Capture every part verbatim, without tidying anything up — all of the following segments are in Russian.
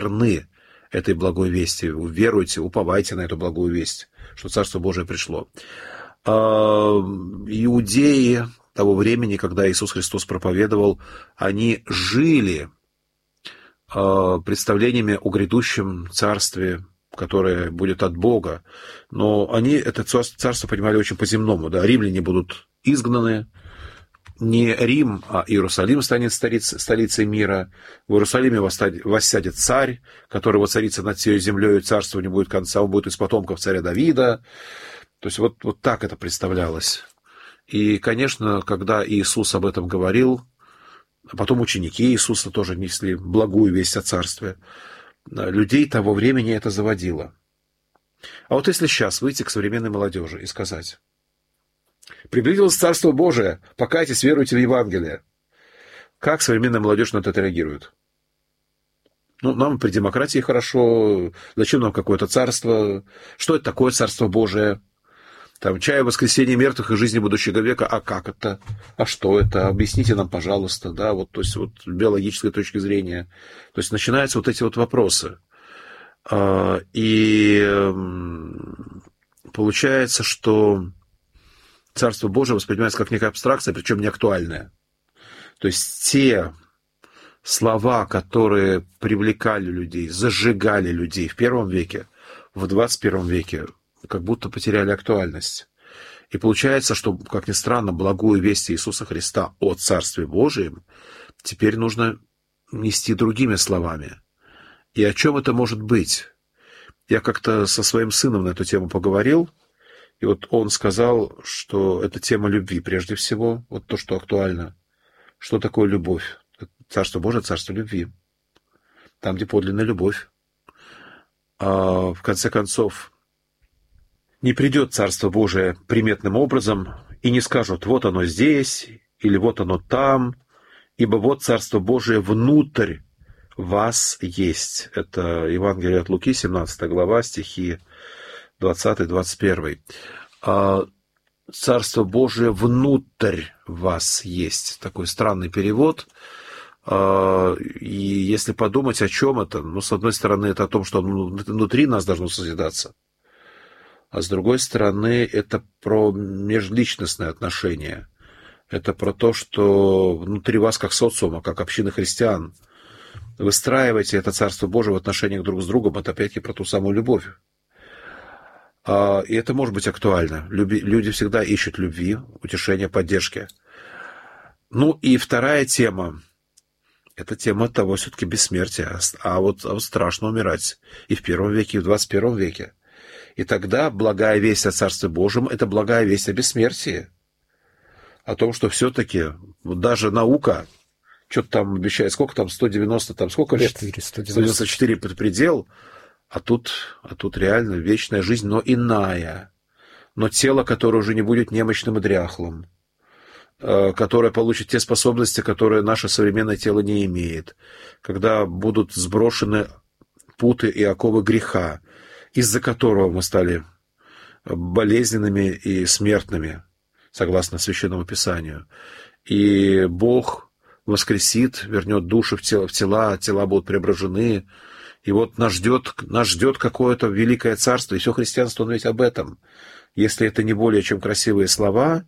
верны этой благой вести. Вы веруйте, уповайте на эту благую весть, что Царство Божие пришло. Иудеи того времени, когда Иисус Христос проповедовал, они жили представлениями о грядущем царстве, которое будет от Бога. Но они это царство понимали очень по-земному. Да? Римляне будут изгнаны. Не Рим, а Иерусалим станет столицей, столицей мира. В Иерусалиме воссядет царь, который воцарится над всей землей, и царство не будет конца, он будет из потомков царя Давида. То есть вот, вот так это представлялось. И, конечно, когда Иисус об этом говорил, а потом ученики Иисуса тоже несли благую весть о царстве, людей того времени это заводило. А вот если сейчас выйти к современной молодежи и сказать: приблизилось Царство Божие, покайтесь, веруйте в Евангелие. Как современная молодежь на это реагирует? Ну, нам при демократии хорошо, зачем нам какое-то царство? Что это такое Царство Божие? Там, чай, воскресение мертвых и жизни будущего века. А как это? А что это? Объясните нам, пожалуйста. Да, вот, то есть, вот, с биологической точки зрения. То есть, начинаются вот эти вот вопросы. И получается, что Царство Божие воспринимается как некая абстракция, причем не актуальная. То есть, те слова, которые привлекали людей, зажигали людей в первом веке, в двадцать первом веке, как будто потеряли актуальность. И получается, что, как ни странно, благую весть Иисуса Христа о Царстве Божием теперь нужно нести другими словами. И о чем это может быть? Я как-то со своим сыном на эту тему поговорил, и вот он сказал, что это тема любви прежде всего, вот то, что актуально. Что такое любовь? Царство Божие — царство любви. Там, где подлинная любовь. А в конце концов, не придет Царство Божие приметным образом, и не скажут: вот оно здесь, или вот оно там, ибо вот Царство Божие внутрь вас есть. Это Евангелие от Луки, семнадцатая глава, стихи двадцатый-двадцать первый. Царство Божие внутрь вас есть. Такой странный перевод. И если подумать, о чем это, ну, с одной стороны, это о том, что внутри нас должно созидаться. А с другой стороны, это про межличностные отношения. Это про то, что внутри вас, как социума, как общины христиан, выстраивайте это Царство Божие в отношениях друг с другом. Это опять-таки про ту самую любовь. И это может быть актуально. Люди всегда ищут любви, утешения, поддержки. Ну и вторая тема. Это тема того все-таки бессмертия. А вот, а вот страшно умирать и в первом веке, и в двадцать первом веке. И тогда благая весть о Царстве Божьем — это благая весть о бессмертии. О том, что все-таки вот даже наука что-то там обещает, сколько там, сто девяносто, там сколько лет? сто девяносто четыре предел. А тут, а тут реально вечная жизнь, но иная. Но тело, которое уже не будет немощным и дряхлым. Которое получит те способности, которые наше современное тело не имеет. Когда будут сброшены путы и оковы греха, из-за которого мы стали болезненными и смертными, согласно Священному Писанию. И Бог воскресит, вернет души в тела, в тела, тела будут преображены. И вот нас ждет, нас ждет какое-то великое царство, и все христианство, оно ведь об этом. Если это не более чем красивые слова,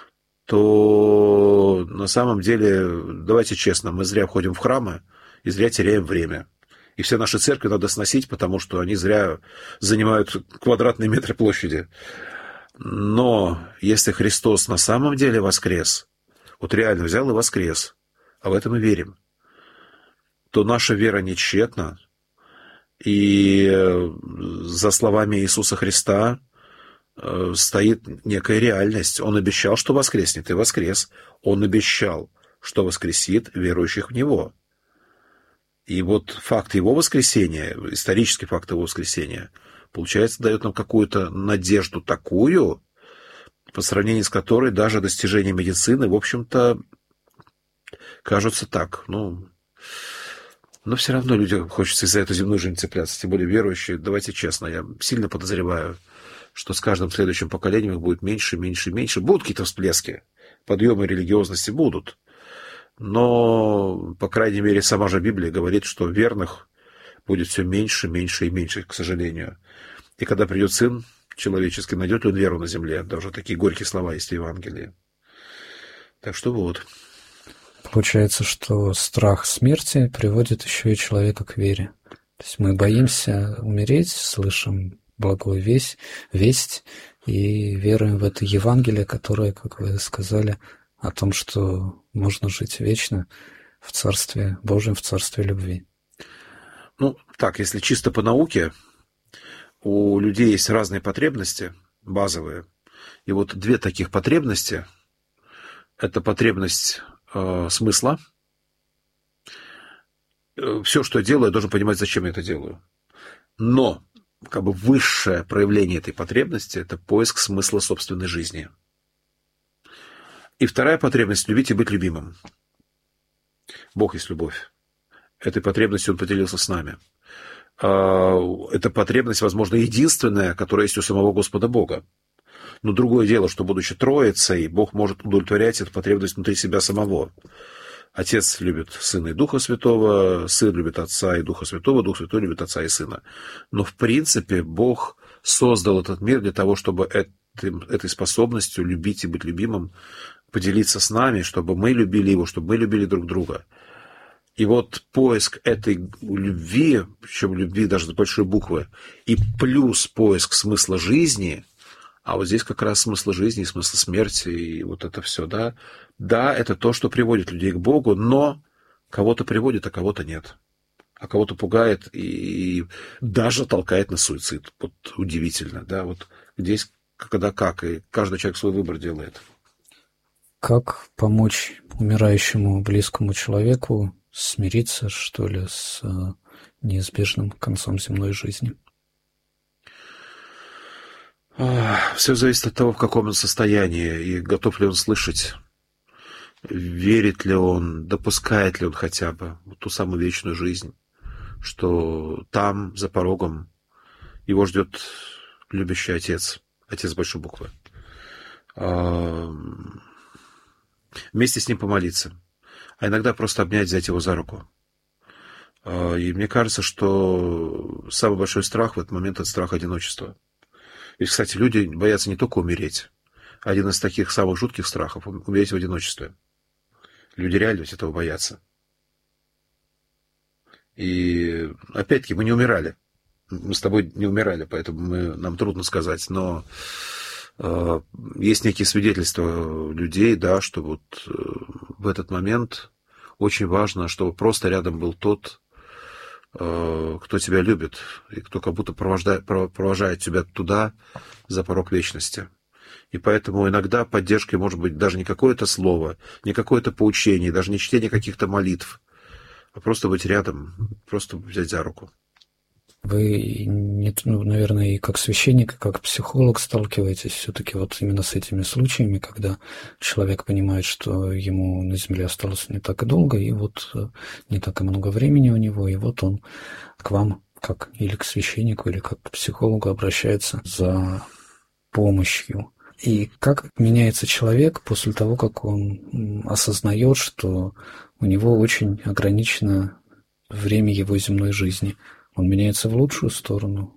то на самом деле, давайте честно, мы зря ходим в храмы и зря теряем время. И все наши церкви надо сносить, потому что они зря занимают квадратные метры площади. Но если Христос на самом деле воскрес, вот реально взял и воскрес, а в этом мы верим, то наша вера не тщетна. И за словами Иисуса Христа стоит некая реальность. Он обещал, что воскреснет, и воскрес. Он обещал, что воскресит верующих в Него. И вот факт Его воскресения, исторический факт Его воскресения, получается, дает нам какую-то надежду такую, по сравнению с которой даже достижения медицины, в общем-то, кажутся так, ну... Но все равно людям хочется за эту земную жизнь цепляться, тем более верующие. Давайте честно, я сильно подозреваю, что с каждым следующим поколением их будет меньше, меньше, меньше. Будут какие-то всплески, подъемы религиозности будут. Но, по крайней мере, сама же Библия говорит, что верных будет все меньше, меньше и меньше, к сожалению. И когда придет Сын человеческий, найдет ли он веру на земле? Даже такие горькие слова есть в Евангелии. Так что вот. Получается, что страх смерти приводит еще и человека к вере. То есть мы боимся умереть, слышим благую весть, весть и веруем в это Евангелие, которое, как вы сказали, о том, что можно жить вечно в Царстве Божьем, в Царстве любви. Ну, так, если чисто по науке, у людей есть разные потребности базовые. И вот две таких потребности – это потребность э, смысла. Все, что я делаю, я должен понимать, зачем я это делаю. Но как бы высшее проявление этой потребности – это поиск смысла собственной жизни. И вторая потребность – любить и быть любимым. Бог есть любовь. Этой потребностью Он поделился с нами. Эта потребность, возможно, единственная, которая есть у самого Господа Бога. Но другое дело, что, будучи Троицей, Бог может удовлетворять эту потребность внутри себя самого. Отец любит Сына и Духа Святого, Сын любит Отца и Духа Святого, Дух Святой любит Отца и Сына. Но, в принципе, Бог создал этот мир для того, чтобы этим, этой способностью любить и быть любимым поделиться с нами, чтобы мы любили Его, чтобы мы любили друг друга. И вот поиск этой любви, причем любви даже с большой буквы, и плюс поиск смысла жизни, а вот здесь как раз смысл жизни и смысл смерти, и вот это все, да. Да, это то, что приводит людей к Богу, но кого-то приводит, а кого-то нет. А кого-то пугает и даже толкает на суицид. Вот удивительно, да, вот здесь когда как, и каждый человек свой выбор делает. Как помочь умирающему близкому человеку смириться, что ли, с неизбежным концом земной жизни? Все зависит от того, в каком он состоянии, и готов ли он слышать, верит ли он, допускает ли он хотя бы ту самую вечную жизнь, что там, за порогом, его ждет любящий Отец, Отец большой буквы. Вместе с ним помолиться, а иногда просто обнять, взять его за руку. И мне кажется, что самый большой страх в этот момент – это страх одиночества. И, кстати, люди боятся не только умереть. Один из таких самых жутких страхов – умереть в одиночестве. Люди реально ведь этого боятся. И, опять-таки, мы не умирали. Мы с тобой не умирали, поэтому мы, нам трудно сказать. Но э, есть некие свидетельства людей, да, что вот э, в этот момент очень важно, чтобы просто рядом был тот, кто тебя любит, и кто как будто провожает, провожает тебя туда, за порог вечности. И поэтому иногда поддержкой может быть даже не какое-то слово, не какое-то поучение, даже не чтение каких-то молитв, а просто быть рядом, просто взять за руку. Вы, ну, наверное, и как священник, и как психолог сталкиваетесь все-таки вот именно с этими случаями, когда человек понимает, что ему на земле осталось не так и долго, и вот не так и много времени у него, и вот он к вам, как или к священнику, или как к психологу обращается за помощью. И как меняется человек после того, как он осознает, что у него очень ограничено время его земной жизни? Он меняется в лучшую сторону?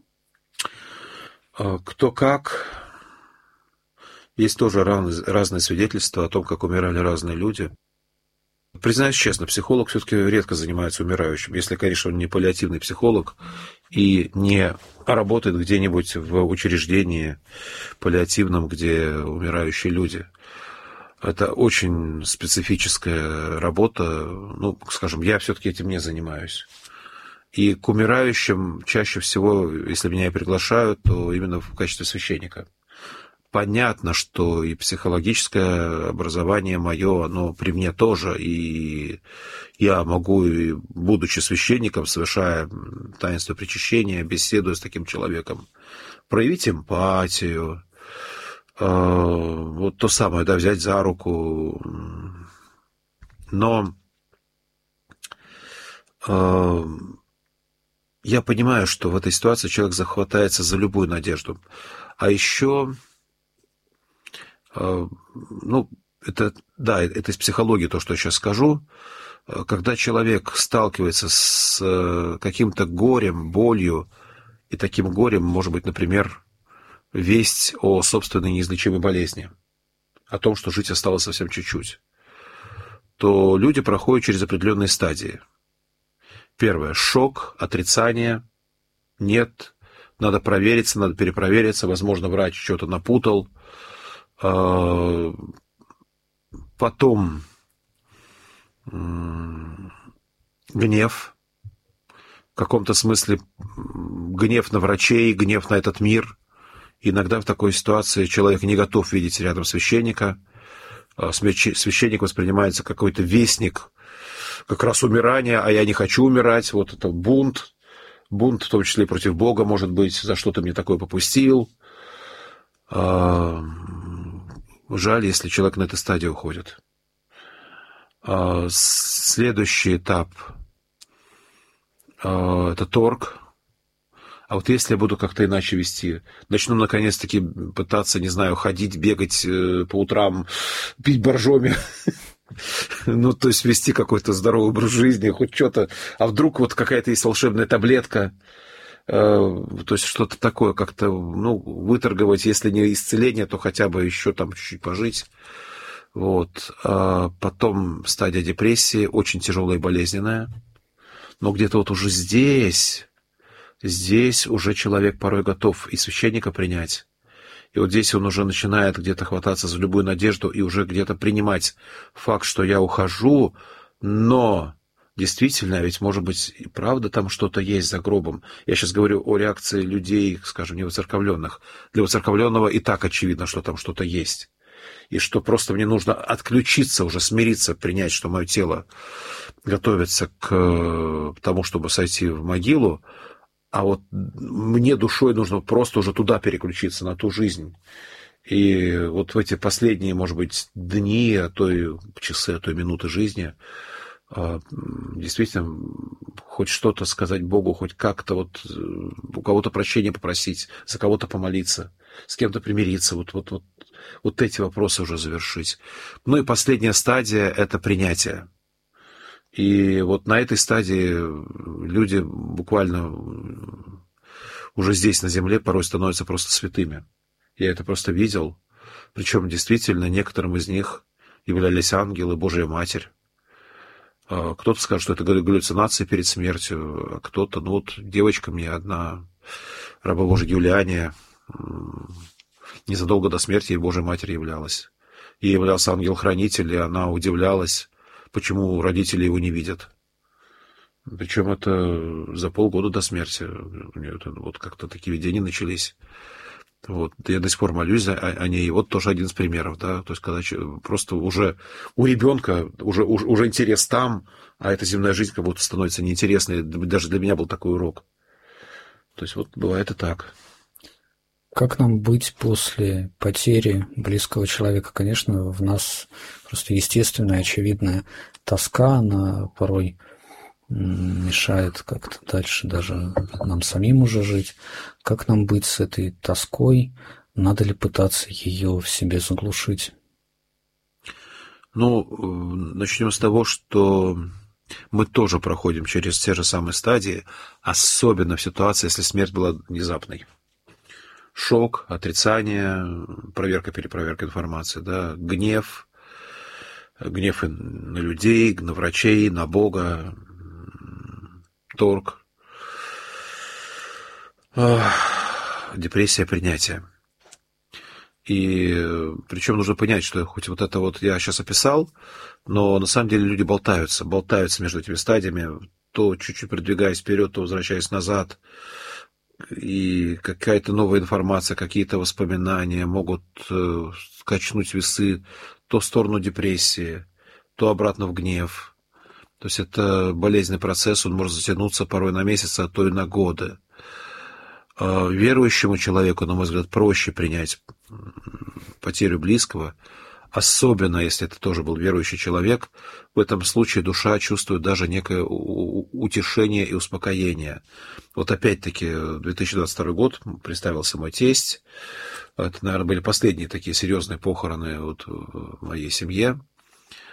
Кто как. Есть тоже разные свидетельства о том, как умирали разные люди. Признаюсь честно, психолог все-таки редко занимается умирающим, если, конечно, он не паллиативный психолог и не работает где-нибудь в учреждении паллиативном, где умирающие люди. Это очень специфическая работа. Ну, скажем, я все-таки этим не занимаюсь. И к умирающим чаще всего, если меня и приглашают, то именно в качестве священника. Понятно, что и психологическое образование мое, оно при мне тоже, и я могу, и будучи священником, совершая таинство причащения, беседуя с таким человеком, проявить эмпатию, вот то самое, да, взять за руку. Но я понимаю, что в этой ситуации человек захватается за любую надежду. А еще, ну, это, да, это из психологии то, что я сейчас скажу, когда человек сталкивается с каким-то горем, болью, и таким горем может быть, например, весть о собственной неизлечимой болезни, о том, что жить осталось совсем чуть-чуть, то люди проходят через определенные стадии. Первое – шок, отрицание, нет, надо провериться, надо перепровериться, возможно, врач что-то напутал. Потом гнев, в каком-то смысле гнев на врачей, гнев на этот мир. Иногда в такой ситуации человек не готов видеть рядом священника. Священник воспринимается как какой-то вестник, как раз умирания, а я не хочу умирать. Вот это бунт. Бунт, в том числе и против Бога, может быть, за что ты мне такое попустил. Жаль, если человек на этой стадии уходит. Следующий этап – это торг. А вот если я буду как-то иначе вести, начну наконец-таки пытаться, не знаю, ходить, бегать по утрам, пить боржоми, ну, то есть вести какой-то здоровый образ жизни, хоть что-то, а вдруг вот какая-то есть волшебная таблетка, то есть что-то такое как-то, ну, выторговать, если не исцеление, то хотя бы еще там чуть-чуть пожить. Вот. А потом стадия депрессии, очень тяжелая и болезненная, но где-то вот уже здесь... Здесь уже человек порой готов и священника принять. И вот здесь он уже начинает где-то хвататься за любую надежду и уже где-то принимать факт, что я ухожу, но действительно, ведь, может быть, и правда там что-то есть за гробом. Я сейчас говорю о реакции людей, скажем, невоцерковленных. Для воцерковленного и так очевидно, что там что-то есть. И что просто мне нужно отключиться, уже смириться, принять, что мое тело готовится к тому, чтобы сойти в могилу. А вот мне душой нужно просто уже туда переключиться, на ту жизнь. И вот в эти последние, может быть, дни, а то и часы, а то и минуты жизни, действительно, хоть что-то сказать Богу, хоть как-то вот у кого-то прощения попросить, за кого-то помолиться, с кем-то примириться, вот, вот, вот, вот эти вопросы уже завершить. Ну и последняя стадия – это принятие. И вот на этой стадии люди буквально уже здесь, на земле, порой становятся просто святыми. Я это просто видел. Причем действительно некоторым из них являлись ангелы, Божья Матерь. Кто-то скажет, что это галлюцинации перед смертью, а кто-то, ну вот девочка мне одна, раба Божия Юлиания, незадолго до смерти ей Божья Матерь являлась. Ей являлся ангел-хранитель, и она удивлялась, почему родители его не видят. Причем это за полгода до смерти. У нее вот как-то такие видения начались. Вот. Я до сих пор молюсь о, о ней. Вот тоже один из примеров. Да? То есть, когда просто уже у ребенка уже, уже, уже интерес там, а эта земная жизнь как будто становится неинтересной. Даже для меня был такой урок. То есть, вот бывает и так. Как нам быть после потери близкого человека? Конечно, в нас просто естественная, очевидная тоска, она порой мешает как-то дальше даже нам самим уже жить. Как нам быть с этой тоской? Надо ли пытаться ее в себе заглушить? Ну, начнем с того, что мы тоже проходим через те же самые стадии, особенно в ситуации, если смерть была внезапной. Шок, отрицание, проверка, перепроверка информации, да, гнев, гнев на людей, на врачей, на Бога, торг, депрессия, принятие. И причем нужно понять, что хоть вот это вот я сейчас описал, но на самом деле люди болтаются, болтаются между этими стадиями, то чуть-чуть продвигаясь вперед, то возвращаясь назад. И какая-то новая информация, какие-то воспоминания могут э, качнуть весы то в сторону депрессии, то обратно в гнев. То есть это болезненный процесс, он может затянуться порой на месяцы, а то и на годы. Э, верующему человеку, на мой взгляд, проще принять потерю близкого, особенно если это тоже был верующий человек. В этом случае душа чувствует даже некое утешение и успокоение. Вот опять-таки две тысячи двадцать второй год, представился мой тесть. Это, наверное, были последние такие серьезные похороны вот в моей семье.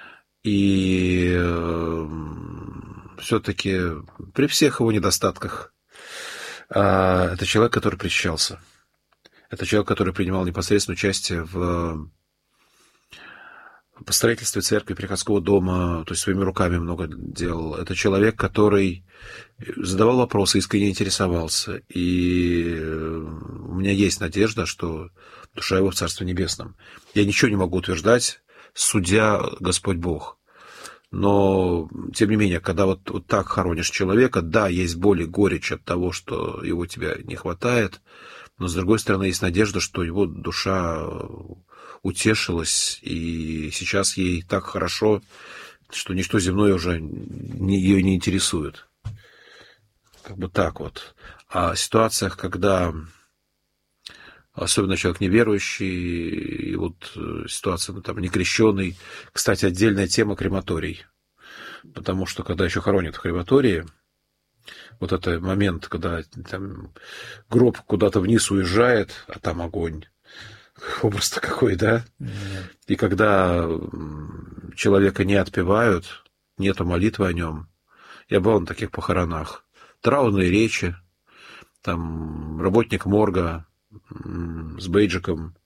И все-таки при всех его недостатках это человек, который причащался. Это человек, который принимал непосредственное участие в строительстве церкви, приходского дома, то есть своими руками много делал. Это человек, который задавал вопросы, искренне интересовался. И у меня есть надежда, что душа его в Царстве Небесном. Я ничего не могу утверждать, судья Господь Бог. Но, тем не менее, когда вот, вот так хоронишь человека, да, есть боль и горечь от того, что его тебя не хватает, но, с другой стороны, есть надежда, что его душа утешилась, и сейчас ей так хорошо, что ничто земное уже не, ее не интересует. Как бы так вот. А в ситуациях, когда особенно человек неверующий, и вот ситуация, ну, там, некрещенный. Кстати, отдельная тема — крематорий. Потому что, когда еще хоронят в крематории, вот этот момент, когда там гроб куда-то вниз уезжает, а там огонь. Образ-то какой, да? Mm-hmm. И когда человека не отпевают, нету молитвы о нем. Я был на таких похоронах. Траурные речи, там работник морга с бейджиком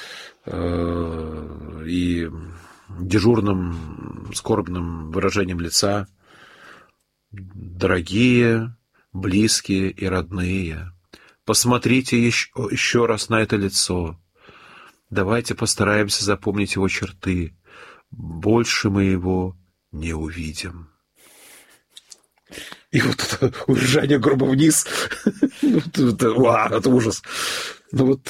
э, и дежурным скорбным выражением лица. Дорогие, близкие и родные, посмотрите еще, еще раз на это лицо. Давайте постараемся запомнить его черты. Больше мы его не увидим. И вот это уезжание гроба вниз, это ужас. Ну вот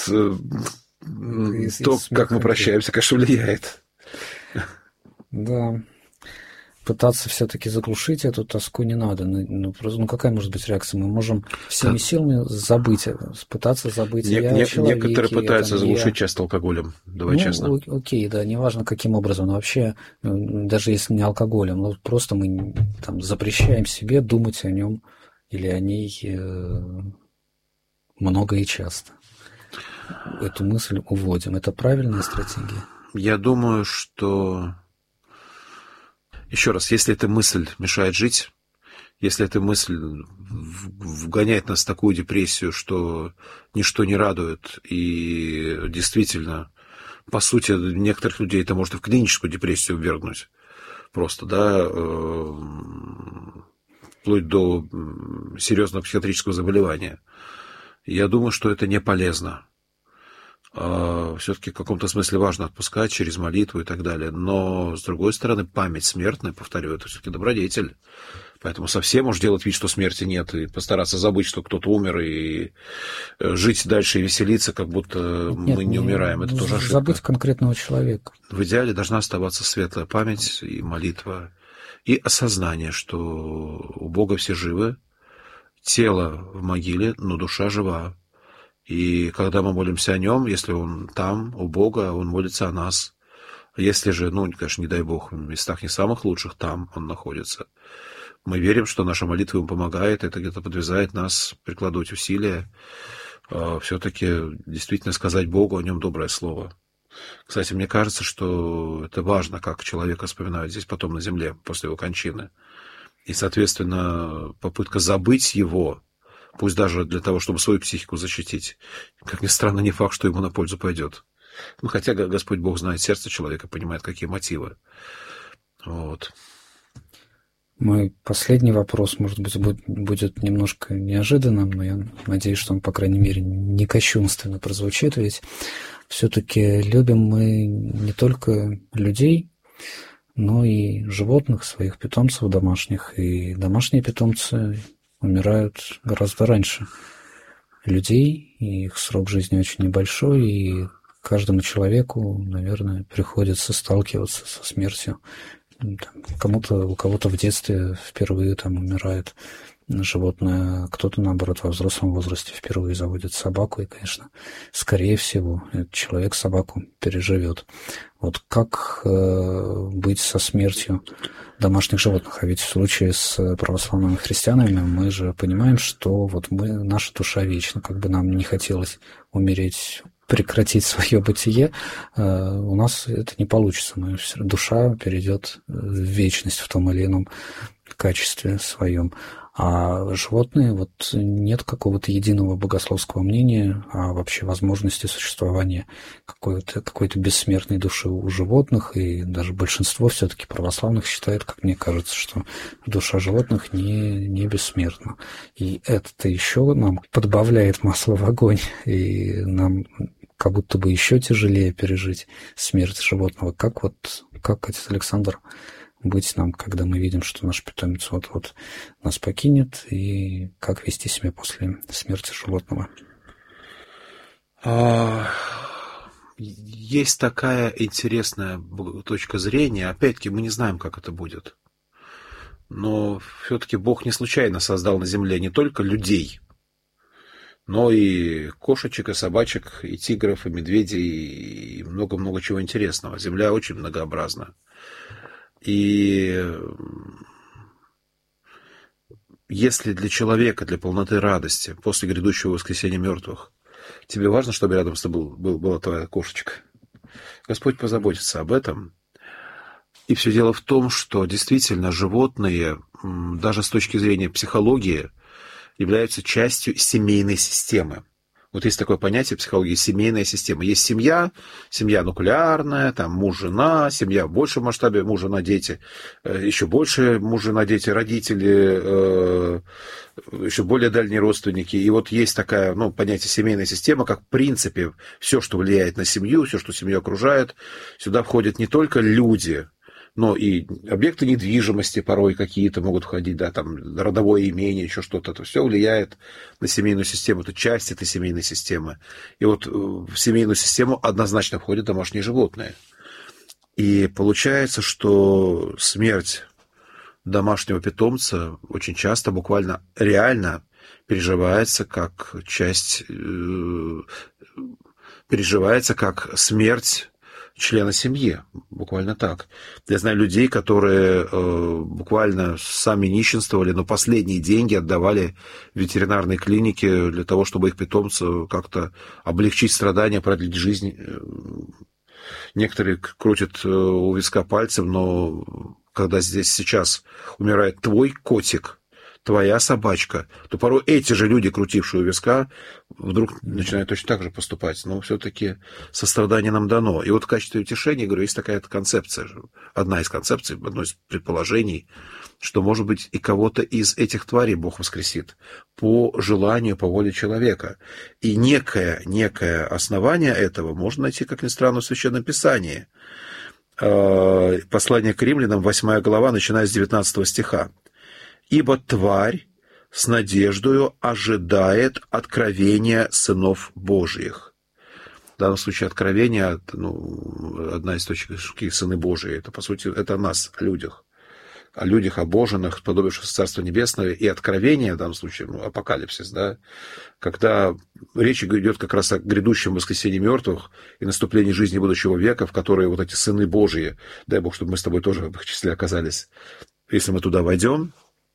то, как мы прощаемся, конечно, влияет. Да. Пытаться все-таки заглушить эту тоску не надо. Ну, просто, ну какая может быть реакция? Мы можем всеми да. силами забыть, пытаться забыть. Не, я не, человек, некоторые пытаются там, заглушить я... часто алкоголем. Давай ну, честно. О- окей, да, неважно каким образом. Но вообще, даже если не алкоголем, но просто мы там запрещаем себе думать о нем или о ней э, много и часто. Эту мысль уводим. Это правильная стратегия? Я думаю, что... Еще раз, если эта мысль мешает жить, если эта мысль вгоняет нас в такую депрессию, что ничто не радует, и действительно, по сути, некоторых людей это может и в клиническую депрессию ввергнуть, просто, да, вплоть до серьезного психиатрического заболевания. Я думаю, что это не полезно. Все-таки в каком-то смысле важно отпускать через молитву и так далее. Но, с другой стороны, память смертная, повторю, это все-таки добродетель. Поэтому совсем уж делать вид, что смерти нет, и постараться забыть, что кто-то умер, и жить дальше и веселиться, как будто нет, мы не, не умираем. Это тоже ошибка. Забыть конкретного человека. В идеале должна оставаться светлая память и молитва, и осознание, что у Бога все живы, тело в могиле, но душа жива. И когда мы молимся о нем, если он там, у Бога, он молится о нас. Если же, ну, конечно, не дай Бог, в местах не самых лучших, там он находится. Мы верим, что наша молитва ему помогает, это где-то подвязает нас прикладывать усилия, все-таки действительно сказать Богу о нем доброе слово. Кстати, мне кажется, что это важно, как человека вспоминают здесь потом на земле, после его кончины. И, соответственно, попытка забыть его, пусть даже для того, чтобы свою психику защитить, как ни странно, не факт, что ему на пользу пойдет. Ну, хотя Господь Бог знает сердце человека, понимает, какие мотивы. Вот. Мой последний вопрос, может быть, будет немножко неожиданным, но я надеюсь, что он, по крайней мере, не кощунственно прозвучит, ведь все-таки любим мы не только людей, но и животных, своих питомцев домашних, и домашние питомцы умирают гораздо раньше людей, и их срок жизни очень небольшой, и каждому человеку, наверное, приходится сталкиваться со смертью. Кому-то, у кого-то в детстве впервые там умирает животное, кто-то, наоборот, во взрослом возрасте впервые заводит собаку, и, конечно, скорее всего, этот человек собаку переживет. Вот как э, быть со смертью домашних животных? А ведь в случае с православными христианами мы же понимаем, что вот мы, наша душа вечна, как бы нам не хотелось умереть прекратить свое бытие, у нас это не получится. Душа перейдет в вечность в том или ином качестве своем. А животные, вот нет какого-то единого богословского мнения о вообще возможности существования какой-то, какой-то бессмертной души у животных, и даже большинство все-таки православных считает, как мне кажется, что душа животных не, не бессмертна. И это-то еще нам подбавляет масла в огонь, и нам как будто бы еще тяжелее пережить смерть животного. Как вот, как отец Александр, быть нам, когда мы видим, что наш питомец вот-вот нас покинет, и как вести себя после смерти животного? Есть такая интересная точка зрения. Опять-таки, мы не знаем, как это будет. Но все-таки Бог не случайно создал на земле не только людей, но и кошечек, и собачек, и тигров, и медведей, и много-много чего интересного. Земля очень многообразна. И если для человека, для полноты радости, после грядущего воскресения мертвых, тебе важно, чтобы рядом с тобой был, был, была твоя кошечка, Господь позаботится об этом. И все дело в том, что действительно животные, даже с точки зрения психологии, являются частью семейной системы. Вот есть такое понятие в психологии — семейная система. Есть семья, семья нуклеарная, там муж, жена, семья в большем масштабе, муж, жена, дети, еще больше муж, жена, дети, родители, еще более дальние родственники. И вот есть такая, ну, понятие семейная система, как в принципе все, что влияет на семью, все, что семью окружает. Сюда входят не только люди, но и объекты недвижимости порой какие-то могут входить, да, там, родовое имение, еще что-то. Это все влияет на семейную систему, это часть этой семейной системы. И вот в семейную систему однозначно входят домашние животные. И получается, что смерть домашнего питомца очень часто, буквально реально переживается как часть, переживается как смерть члена семьи, буквально так. Я знаю людей, которые э, буквально сами нищенствовали, но последние деньги отдавали в ветеринарные клиники для того, чтобы их питомцу как-то облегчить страдания, продлить жизнь. Некоторые крутят у виска пальцем, но когда здесь сейчас умирает твой котик, твоя собачка, то порой эти же люди, крутившие у виска, вдруг начинают точно так же поступать. Но все-таки сострадание нам дано. И вот в качестве утешения, говорю, есть такая концепция, одна из концепций, одно из предположений, что, может быть, и кого-то из этих тварей Бог воскресит по желанию, по воле человека. И некое, некое основание этого можно найти, как ни странно, в Священном Писании. Послание к римлянам, восьмая глава, начиная с девятнадцатого стиха. «Ибо тварь с надеждою ожидает откровения сынов Божьих». В данном случае откровение, ну, одна из точек, сыны Божьи, это, по сути, это о нас, о людях. О людях, обоженных, сподобившихся Царства Небесного. И откровение, в данном случае, ну, апокалипсис, да, когда речь идет как раз о грядущем воскресении мертвых и наступлении жизни будущего века, в которые вот эти сыны Божьи, дай Бог, чтобы мы с тобой тоже в их числе оказались, если мы туда войдем,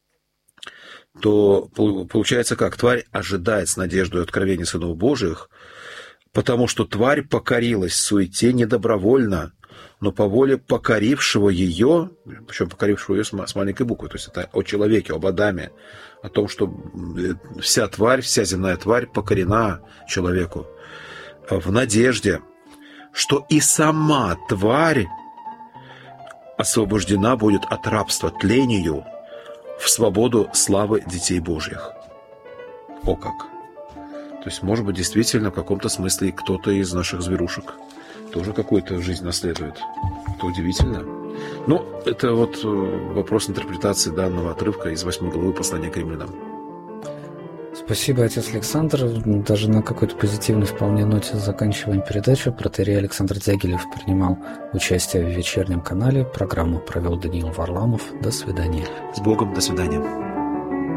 то получается как? Тварь ожидает с надеждой откровения сынов Божиих, потому что тварь покорилась суете недобровольно, но по воле покорившего ее, причем покорившего ее с маленькой буквы, то есть это о человеке, об Адаме, о том, что вся тварь, вся земная тварь покорена человеку, в надежде, что и сама тварь освобождена будет от рабства тлению в свободу славы детей Божьих. О как! То есть, может быть, действительно, в каком-то смысле кто-то из наших зверушек тоже какую-то жизнь наследует. Это удивительно. Ну, это вот вопрос интерпретации данного отрывка из восьмой главы послания к римлянам. Спасибо, отец Александр. Даже на какой-то позитивной вполне ноте заканчиваем передачу. Протоиерей Александр Дягилев принимал участие в вечернем канале. Программу провел Даниил Варламов. До свидания. С Богом. До свидания.